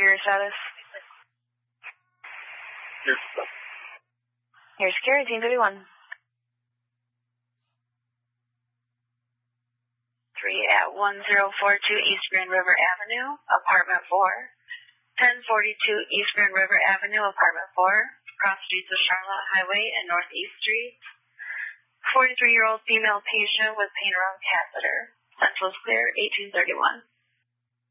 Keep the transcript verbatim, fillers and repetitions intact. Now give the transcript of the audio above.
your status? Yes. You're secure, team thirty-one. Three at one zero four two East Grand River Avenue, apartment four. ten forty-two East Grand River Avenue, apartment four. Cross streets of Charlotte Highway and Northeast Street. forty-three-year-old female patient with pain around catheter. Central is clear, eighteen thirty-one.